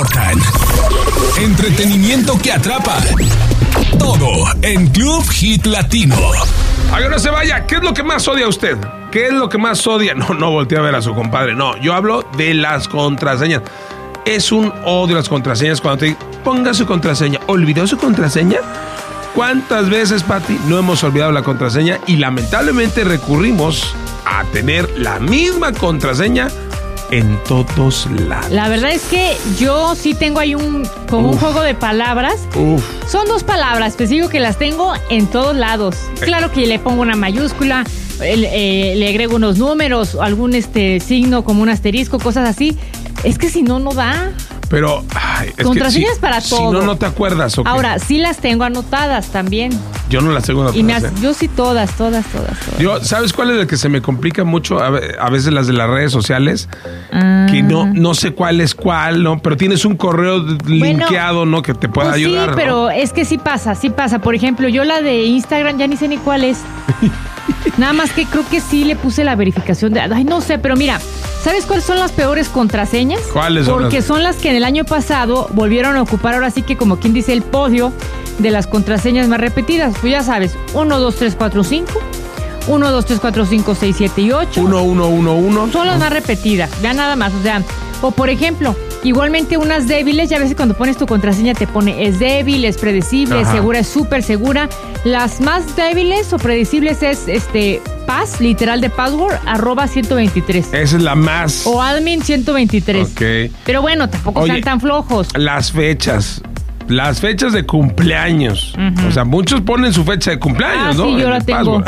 importan. Entretenimiento que atrapa. Todo en Club Hit Latino. A que no se vaya. ¿Qué es lo que más odia usted? ¿Qué es lo que más odia? No voltee a ver a su compadre. No, yo hablo de las contraseñas. Es un odio las contraseñas cuando te ponga su contraseña. ¿Olvidó su contraseña? ¿Cuántas veces, Pati, no hemos olvidado la contraseña y lamentablemente recurrimos a tener la misma contraseña en todos lados? La verdad es que yo sí tengo ahí un juego de palabras. Son 2 palabras, pues digo que las tengo en todos lados. Claro que le pongo una mayúscula, le agrego unos números, algún signo como un asterisco, cosas así. Es que si no, no da. Pero contraseñas para todo. Si no te acuerdas. ¿O qué? Ahora, sí las tengo anotadas también. Yo no las tengo anotadas. Yo sí todas. ¿Sabes cuál es el que se me complica mucho? A veces las de las redes sociales, que no sé cuál es cuál, ¿no? Pero tienes un correo linkeado, ¿no? Que te pueda ayudar. Sí, pero es que sí pasa. Por ejemplo, yo la de Instagram ya ni sé ni cuál es. Nada más que creo que sí le puse la verificación de... Ay, no sé, pero mira, ¿sabes cuáles son las peores contraseñas? ¿Cuáles son? Porque son las que en el año pasado volvieron a ocupar, ahora sí que como quien dice, el podio de las contraseñas más repetidas. Pues ya sabes, 1, 2, 3, 4, 5, 1, 2, 3, 4, 5, 6, 7 y 8. 1, 1, 1, 1. Son las más repetidas, ya nada más, o sea... O por ejemplo, igualmente unas débiles, ya a veces cuando pones tu contraseña te pone es débil, es predecible, es segura, es súper segura. Las más débiles o predecibles es pass, literal de password, @123. Esa es la más. O admin 123. Ok. Pero bueno, tampoco sean tan flojos. Las fechas de cumpleaños. O sea, muchos ponen su fecha de cumpleaños, ¿no? Sí, yo la tengo.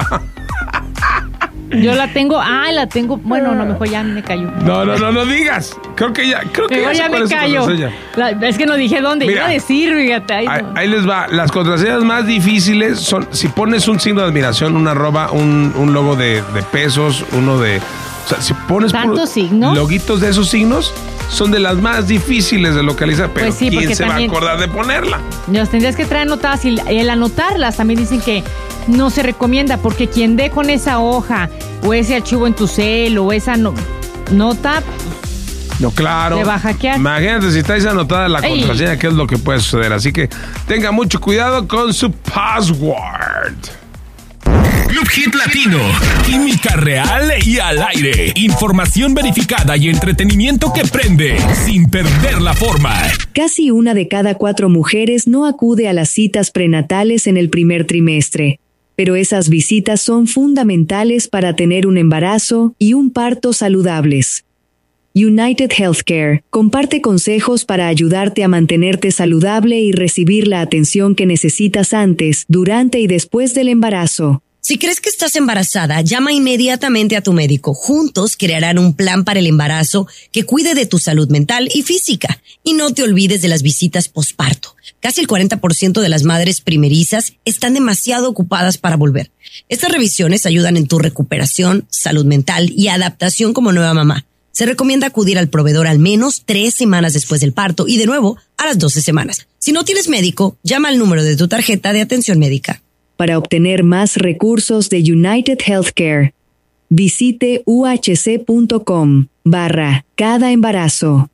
Yo la tengo, la tengo, bueno, no, mejor ya me cayó. No digas. Creo que ya me callo. Es que no dije dónde. Mira, iba a decir, fíjate. Ahí les va. Las contraseñas más difíciles son, si pones un signo de admiración, un arroba, un logo de pesos, uno de... O sea, si pones ¿tantos signos? Loguitos de esos signos, son de las más difíciles de localizar. Pero pues sí, ¿quién se también va a acordar de ponerla? Las tendrías que traer anotadas y el anotarlas también dicen que no se recomienda, porque quien dé con esa hoja o ese archivo en tu cel o esa nota... No, claro. Te va a hackear. Imagínate si estáis anotada la contraseña, qué es lo que puede suceder. Así que tenga mucho cuidado con su password. Club Hit Latino. Química real y al aire. Información verificada y entretenimiento que prende sin perder la forma. Casi 1 de cada 4 mujeres no acude a las citas prenatales en el primer trimestre. Pero esas visitas son fundamentales para tener un embarazo y un parto saludables. United Healthcare comparte consejos para ayudarte a mantenerte saludable y recibir la atención que necesitas antes, durante y después del embarazo. Si crees que estás embarazada, llama inmediatamente a tu médico. Juntos crearán un plan para el embarazo que cuide de tu salud mental y física. Y no te olvides de las visitas posparto. Casi el 40% de las madres primerizas están demasiado ocupadas para volver. Estas revisiones ayudan en tu recuperación, salud mental y adaptación como nueva mamá. Se recomienda acudir al proveedor al menos 3 semanas después del parto y de nuevo a las 12 semanas. Si no tienes médico, llama al número de tu tarjeta de atención médica. Para obtener más recursos de United Healthcare, visite uhc.com/cada embarazo.